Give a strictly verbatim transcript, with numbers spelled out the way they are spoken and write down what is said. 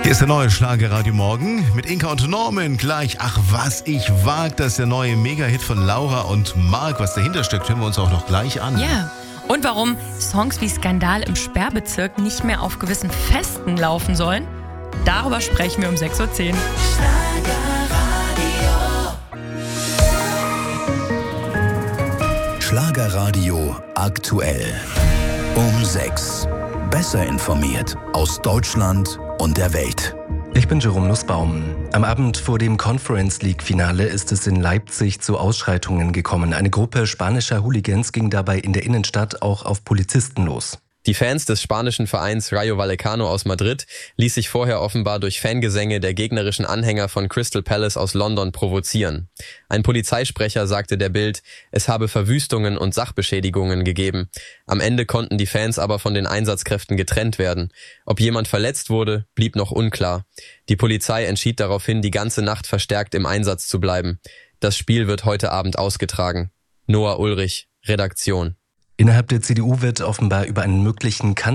Hier ist der neue Schlagerradio Morgen mit Inka und Norman. Gleich, ach was ich wag, das ist der neue Mega-Hit von Laura und Mark. Was dahinter steckt, hören wir uns auch noch gleich an. Ja, und warum Songs wie Skandal im Sperrbezirk nicht mehr auf gewissen Festen laufen sollen, darüber sprechen wir um sechs Uhr zehn. Schlagerradio. Schlagerradio aktuell. Um sechs. Besser informiert aus Deutschland und der Welt. Ich bin Jerome Nussbaum. Am Abend vor dem Conference League-Finale ist es in Leipzig zu Ausschreitungen gekommen. Eine Gruppe spanischer Hooligans ging dabei in der Innenstadt auch auf Polizisten los. Die Fans des spanischen Vereins Rayo Vallecano aus Madrid ließ sich vorher offenbar durch Fangesänge der gegnerischen Anhänger von Crystal Palace aus London provozieren. Ein Polizeisprecher sagte der Bild, es habe Verwüstungen und Sachbeschädigungen gegeben. Am Ende konnten die Fans aber von den Einsatzkräften getrennt werden. Ob jemand verletzt wurde, blieb noch unklar. Die Polizei entschied daraufhin, die ganze Nacht verstärkt im Einsatz zu bleiben. Das Spiel wird heute Abend ausgetragen. Noah Ulrich, Redaktion. Innerhalb der C D U wird offenbar über einen möglichen Kanzler